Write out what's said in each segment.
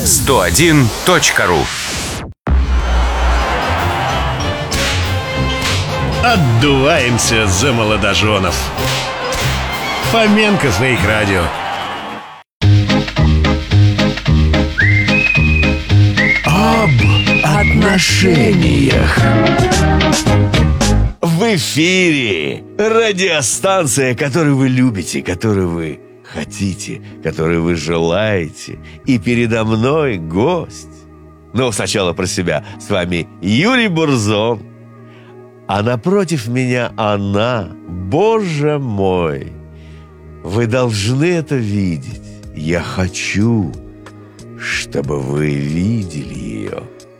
101.ру. Отдуваемся за молодоженов. Фоменко своих радио. Об отношениях. В эфире радиостанция, которую вы любите, которую вы хотите, которую вы желаете. И передо мной гость. Но сначала про себя. С вами Юрий Бурзон. А напротив меня она. Боже мой! Вы должны это видеть. Я хочу, чтобы вы видели ее.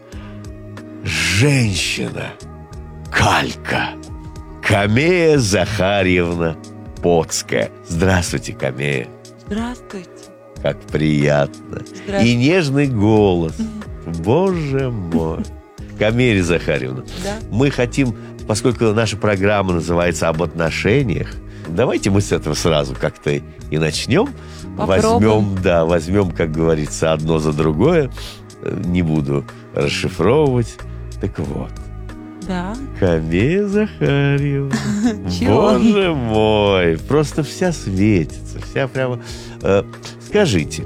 Женщина-калька. Камея Захарьевна Поцкая. Здравствуйте, Камея. Здравствуйте. Как приятно. Здравствуйте. И нежный голос. Боже мой. Камея Захарьевна, Да? мы хотим, поскольку наша программа называется «Об отношениях», давайте мы с этого сразу как-то и начнем. Попробуем. Возьмем, как говорится, одно за другое. Не буду расшифровывать. Так вот. Да. Камея Захарьевна. Чего? Боже мой. Просто вся светится. Вся прямо... Скажите,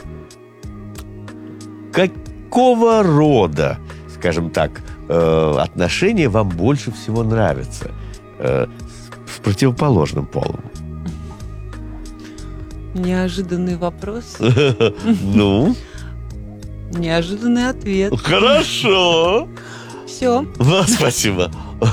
какого рода, скажем так, отношения вам больше всего нравятся с противоположным полом? Неожиданный вопрос. Ну? Неожиданный ответ. Хорошо. Все. Спасибо.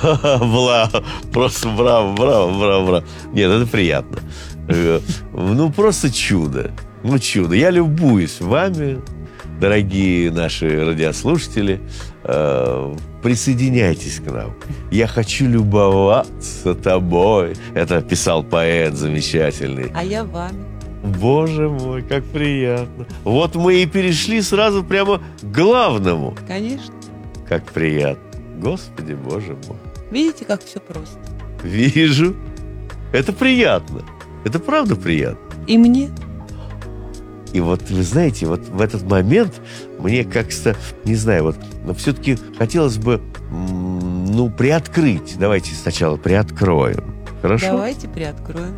Просто браво. Нет, это приятно. Ну, просто чудо. Ну, чудо. Я любуюсь вами, дорогие наши радиослушатели. Присоединяйтесь к нам. Я хочу любоваться тобой. Это писал поэт замечательный. А я вами. Боже мой, как приятно. Вот мы и перешли сразу прямо к главному. Конечно. Как приятно. Господи, Боже мой. Видите, как все просто. Вижу. Это приятно. Это правда приятно. И мне. И вот, вы знаете, вот в этот момент мне как-то, не знаю, вот, но все-таки хотелось бы, приоткрыть. Давайте сначала приоткроем. Хорошо? Давайте приоткроем.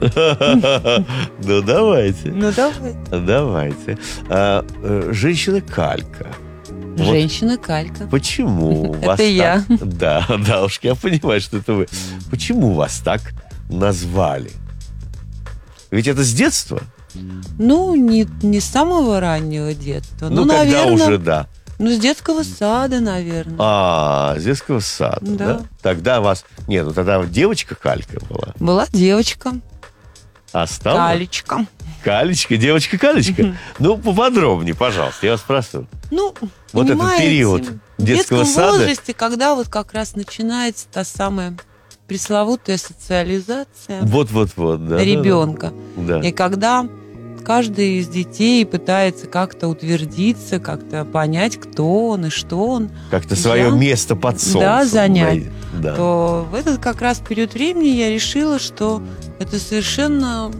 Ну, давайте. Ну, давайте. Давайте. Женщина-калька. Вот Женщина-калька. почему Это вас я. так... Да, уж я понимаю, что это вы. Почему вас так назвали? Ведь это с детства? Ну, не с самого раннего детства. Ну, когда наверное, уже, да. Ну, с детского сада, наверное. С детского сада, да? Да. Тогда вас... Нет, тогда девочка-калька была. Была девочка. А стала? Калечка. Калечка, девочка-калечка. Ну, поподробнее, пожалуйста, я вас прошу. Ну, Вот этот понимаете, период детского в детском сада. возрасте, когда вот как раз начинается та самая пресловутая социализация Вот, да. ребенка. Да. И когда каждый из детей пытается как-то утвердиться, как-то понять, кто он и что он. Как-то свое место под солнцем. занять. Да. То в этот как раз период времени я решила, что это совершенно,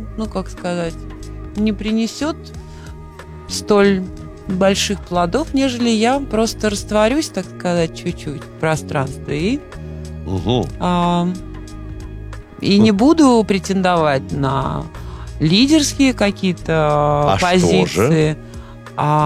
не принесет столь больших плодов, нежели я просто растворюсь, так сказать, чуть-чуть в пространстве Угу. и не буду претендовать на лидерские какие-то А что позиции. же?